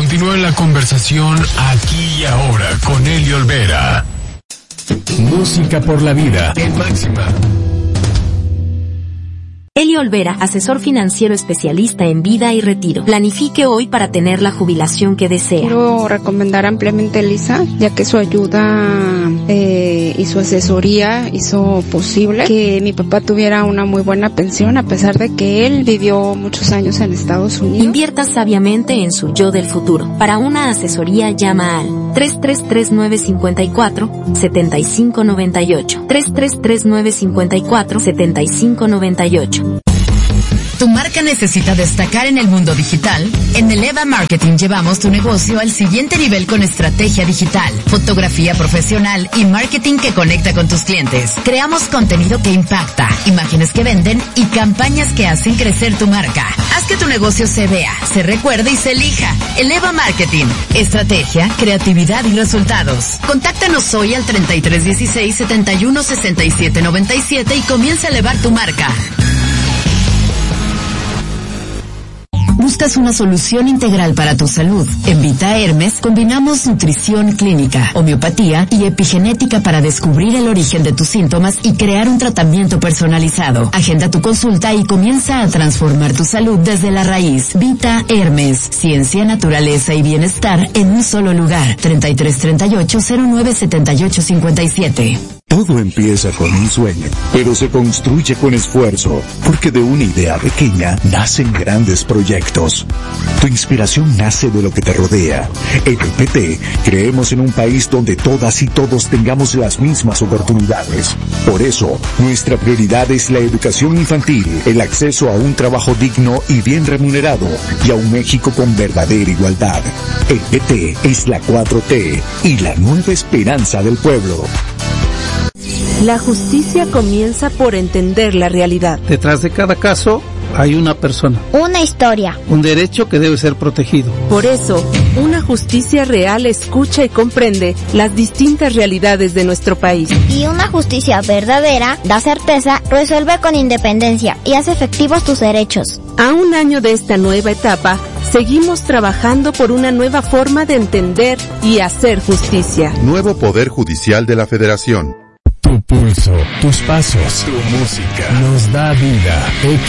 Continúa la conversación aquí y ahora con Eli Olvera. Música por la vida en Máxima. Eli Olvera, asesor financiero especialista en vida y retiro. Planifique hoy para tener la jubilación que desea. Quiero recomendar ampliamente a Elisa, ya que su ayuda y su asesoría hizo posible que mi papá tuviera una muy buena pensión, a pesar de que él vivió muchos años en Estados Unidos. Invierta sabiamente en su yo del futuro. Para una asesoría llama al 333-954-7598. 333-954-7598. ¿Tu marca necesita destacar en el mundo digital? En Eleva Marketing llevamos tu negocio al siguiente nivel con estrategia digital, fotografía profesional y marketing que conecta con tus clientes. Creamos contenido que impacta, imágenes que venden y campañas que hacen crecer tu marca. Haz que tu negocio se vea, se recuerde y se elija. Eleva Marketing. Estrategia, creatividad y resultados. Contáctanos hoy al 3316-716797 y comienza a elevar tu marca. ¿Buscas una solución integral para tu salud? En Vita Hermes combinamos nutrición clínica, homeopatía y epigenética para descubrir el origen de tus síntomas y crear un tratamiento personalizado. Agenda tu consulta y comienza a transformar tu salud desde la raíz. Vita Hermes, ciencia, naturaleza y bienestar en un solo lugar. 3338-097857. Todo empieza con un sueño, pero se construye con esfuerzo, porque de una idea pequeña nacen grandes proyectos. Tu inspiración nace de lo que te rodea. En el PT creemos en un país donde todas y todos tengamos las mismas oportunidades. Por eso, nuestra prioridad es la educación infantil, el acceso a un trabajo digno y bien remunerado, y a un México con verdadera igualdad. El PT es la 4T y la nueva esperanza del pueblo. La justicia comienza por entender la realidad. Detrás de cada caso hay una persona. Una historia. Un derecho que debe ser protegido. Por eso, una justicia real escucha y comprende las distintas realidades de nuestro país. Y una justicia verdadera da certeza, resuelve con independencia y hace efectivos tus derechos. A un año de esta nueva etapa, seguimos trabajando por una nueva forma de entender y hacer justicia. Nuevo Poder Judicial de la Federación. Tu pulso, tus pasos, tu música nos da vida.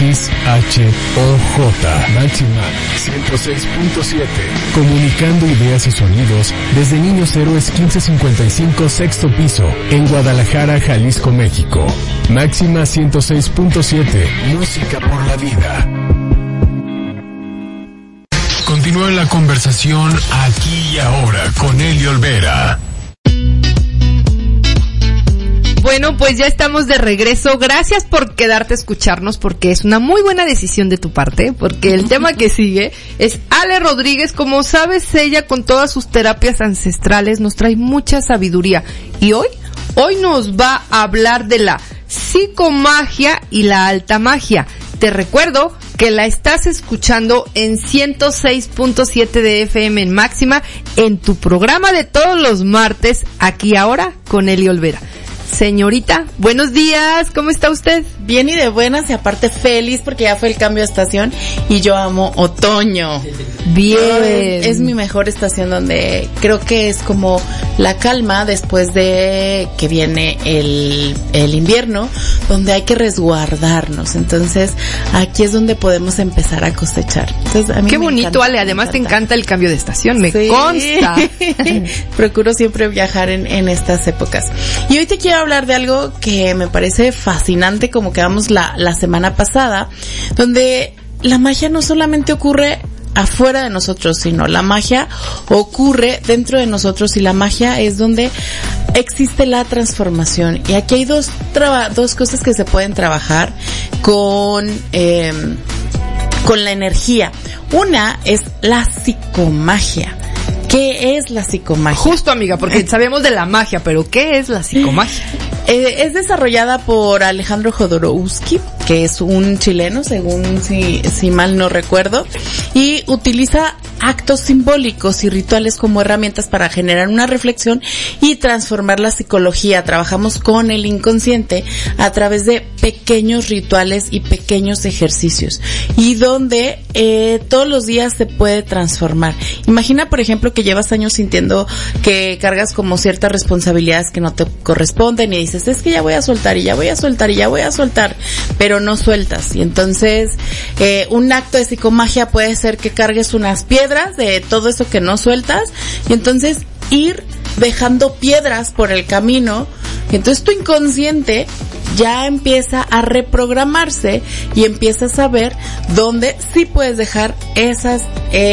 XHOJ Máxima 106.7. Comunicando ideas y sonidos desde Niños Héroes 1555 sexto piso en Guadalajara, Jalisco, México. Máxima 106.7. Música por la vida. Continúa la conversación aquí y ahora con Eli Olvera. Bueno, pues ya estamos de regreso. Gracias por quedarte a escucharnos, porque es una muy buena decisión de tu parte, porque el tema que sigue es Ale Rodríguez. Como sabes, ella con todas sus terapias ancestrales nos trae mucha sabiduría. Y hoy nos va a hablar de la psicomagia y la alta magia. Te recuerdo que la estás escuchando en 106.7 de FM en Máxima, en tu programa de todos los martes, aquí ahora, con Eli Olvera. Señorita, buenos días, ¿cómo está usted? Bien y de buenas, y aparte feliz porque ya fue el cambio de estación y yo amo otoño. Bien. Es mi mejor estación, donde creo que es como la calma después de que viene el invierno, donde hay que resguardarnos. Entonces, aquí es donde podemos empezar a cosechar. Entonces, a mí qué bonito, Ale, además te encanta el cambio de estación, me consta. Procuro siempre viajar en estas épocas. Y hoy te quiero hablar de algo que me parece fascinante, como quedamos la semana pasada, donde la magia no solamente ocurre afuera de nosotros, sino la magia ocurre dentro de nosotros, y la magia es donde existe la transformación. Y aquí hay dos cosas que se pueden trabajar con la energía. Una es la psicomagia. ¿Qué es la psicomagia? Justo, amiga, porque sabemos de la magia, pero ¿qué es la psicomagia? Es desarrollada por Alejandro Jodorowsky, que es un chileno, según si mal no recuerdo, y utiliza actos simbólicos y rituales como herramientas para generar una reflexión y transformar la psicología. Trabajamos con el inconsciente a través de pequeños rituales y pequeños ejercicios, y donde todos los días se puede transformar. Imagina, por ejemplo, que llevas años sintiendo que cargas como ciertas responsabilidades que no te corresponden y dices, es que ya voy a soltar y ya voy a soltar y ya voy a soltar, pero no sueltas. Y entonces un acto de psicomagia puede ser que cargues unas piedras de todo eso que no sueltas, y entonces ir dejando piedras por el camino, y entonces tu inconsciente ya empieza a reprogramarse y empiezas a ver dónde sí puedes dejar esas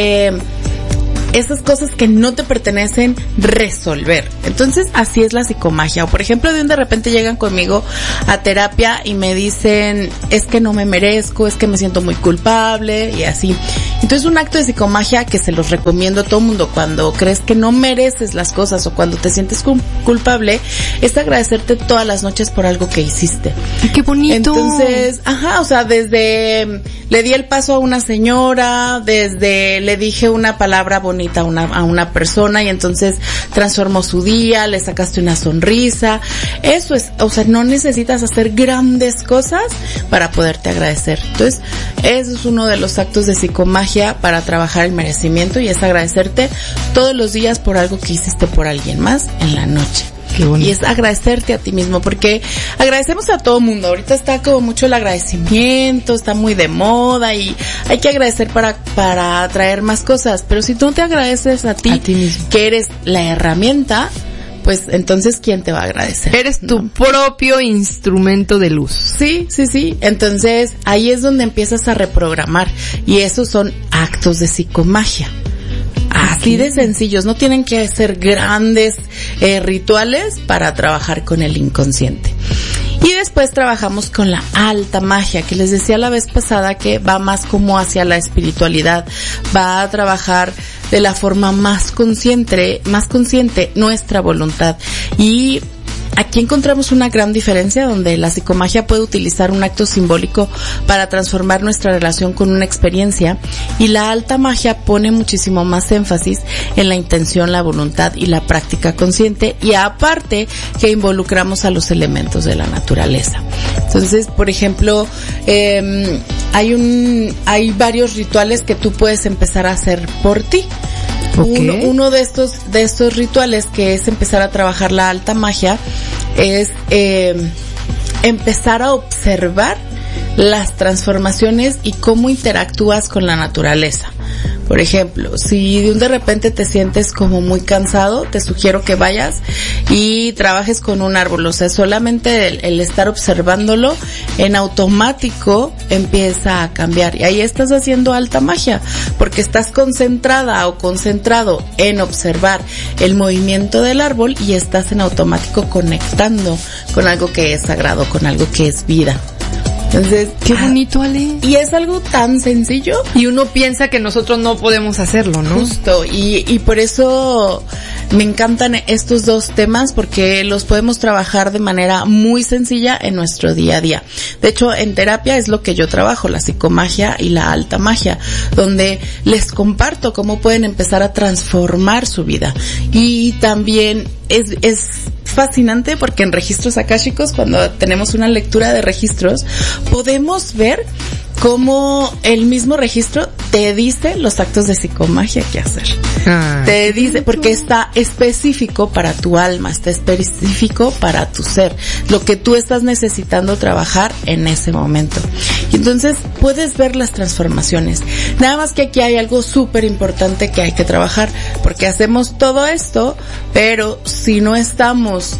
cosas que no te pertenecen resolver. Entonces así es la psicomagia. O por ejemplo, de repente llegan conmigo a terapia y me dicen, es que no me merezco, es que me siento muy culpable y así. Entonces un acto de psicomagia que se los recomiendo a todo mundo cuando crees que no mereces las cosas o cuando te sientes culpable, es agradecerte todas las noches por algo que hiciste. ¡Ay, qué bonito! Entonces, o sea, desde le di el paso a una señora, desde le dije una palabra bonita a una persona y entonces transformó su día, le sacaste una sonrisa. Eso es, o sea, no necesitas hacer grandes cosas para poderte agradecer. Entonces, eso es uno de los actos de psicomagia para trabajar el merecimiento, y es agradecerte todos los días por algo que hiciste por alguien más en la noche. Y es agradecerte a ti mismo, porque agradecemos a todo mundo. Ahorita está como mucho el agradecimiento, está muy de moda y hay que agradecer para atraer más cosas. Pero si tú no te agradeces a ti mismo, que eres la herramienta, pues entonces ¿quién te va a agradecer? Eres tu propio instrumento de luz. Sí. Entonces ahí es donde empiezas a reprogramar, y esos son actos de psicomagia. Así de sencillos, no tienen que ser grandes rituales para trabajar con el inconsciente. Y después trabajamos con la alta magia, que les decía la vez pasada que va más como hacia la espiritualidad, va a trabajar de la forma más consciente nuestra voluntad. Y aquí encontramos una gran diferencia, donde la psicomagia puede utilizar un acto simbólico para transformar nuestra relación con una experiencia, y la alta magia pone muchísimo más énfasis en la intención, la voluntad y la práctica consciente, y aparte que involucramos a los elementos de la naturaleza. Entonces, por ejemplo, hay varios rituales que tú puedes empezar a hacer por ti. Okay. Uno de estos rituales, que es empezar a trabajar la alta magia, es empezar a observar las transformaciones y cómo interactúas con la naturaleza. Por ejemplo, si de repente te sientes como muy cansado, te sugiero que vayas y trabajes con un árbol. O sea, solamente el estar observándolo en automático empieza a cambiar. Y ahí estás haciendo alta magia, porque estás concentrada o concentrado en observar el movimiento del árbol y estás en automático conectando con algo que es sagrado, con algo que es vida. Entonces, qué bonito, Ale. Y es algo tan sencillo. Y uno piensa que nosotros no podemos hacerlo, ¿no? Justo. Y por eso me encantan estos dos temas, porque los podemos trabajar de manera muy sencilla en nuestro día a día. De hecho, en terapia es lo que yo trabajo, la psicomagia y la alta magia, donde les comparto cómo pueden empezar a transformar su vida. Y también es fascinante, porque en registros akáshicos, cuando tenemos una lectura de registros, podemos ver cómo el mismo registro te dice los actos de psicomagia que hacer. Te dice, porque está específico para tu alma, está específico para tu ser, lo que tú estás necesitando trabajar en ese momento. Y entonces puedes ver las transformaciones. Nada más que aquí hay algo súper importante que hay que trabajar, porque hacemos todo esto, pero si no estamos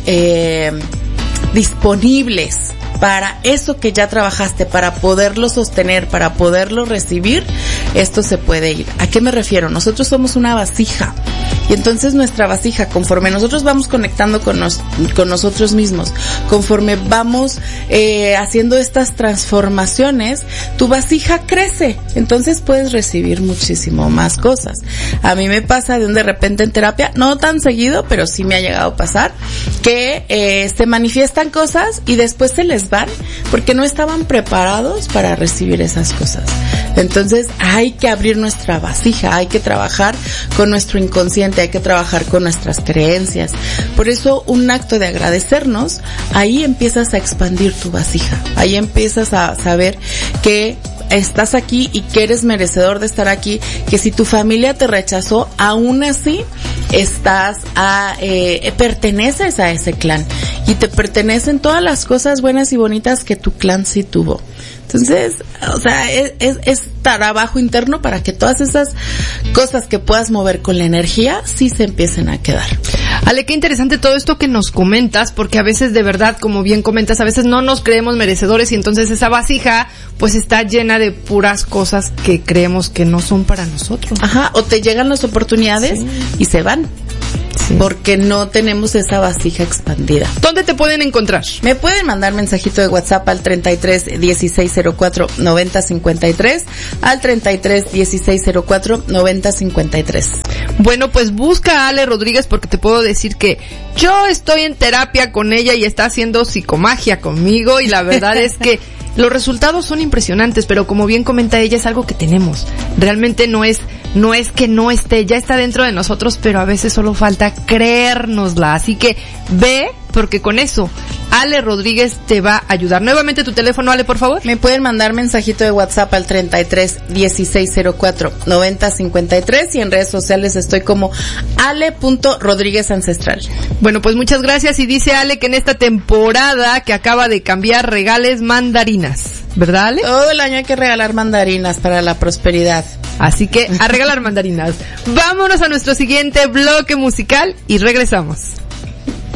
disponibles para eso que ya trabajaste, para poderlo sostener, para poderlo recibir, esto se puede ir. ¿A qué me refiero? Nosotros somos una vasija, y entonces nuestra vasija, conforme nosotros vamos conectando con nosotros mismos, conforme vamos haciendo estas transformaciones, tu vasija crece, entonces puedes recibir muchísimo más cosas. A mí me pasa de repente en terapia, no tan seguido, pero sí me ha llegado a pasar, que se manifiestan cosas y después se les van, porque no estaban preparados para recibir esas cosas. Entonces hay que abrir nuestra vasija, hay que trabajar con nuestro inconsciente, hay que trabajar con nuestras creencias. Por eso un acto de agradecernos, ahí empiezas a expandir tu vasija, ahí empiezas a saber que estás aquí y que eres merecedor de estar aquí, que si tu familia te rechazó, aún así perteneces a ese clan y te pertenecen todas las cosas buenas y bonitas que tu clan sí tuvo. Entonces, o sea, es trabajo interno para que todas esas cosas que puedas mover con la energía sí se empiecen a quedar. Ale, qué interesante todo esto que nos comentas, porque a veces de verdad, como bien comentas, a veces no nos creemos merecedores y entonces esa vasija pues está llena de puras cosas que creemos que no son para nosotros. Ajá, o te llegan las oportunidades y se van. Sí. Porque no tenemos esa vasija expandida. ¿Dónde te pueden encontrar? Me pueden mandar mensajito de WhatsApp al 33 1604 90 53, al 33 1604 90 53. Bueno, pues busca a Ale Rodríguez, porque te puedo decir que yo estoy en terapia con ella y está haciendo psicomagia conmigo, y la verdad es que los resultados son impresionantes, pero como bien comenta ella, es algo que tenemos. Realmente no es que no esté, ya está dentro de nosotros, pero a veces solo falta creérnosla. Así que ve, porque con eso Ale Rodríguez te va a ayudar. Nuevamente tu teléfono, Ale, por favor. Me pueden mandar mensajito de WhatsApp al 33 1604 90 53, y en redes sociales estoy como ale.rodríguez ancestral. Bueno, pues muchas gracias, y dice Ale que en esta temporada que acaba de cambiar regales mandarinas, ¿verdad, Ale? Todo el año hay que regalar mandarinas para la prosperidad. Así que a regalar mandarinas. Vámonos a nuestro siguiente bloque musical y regresamos.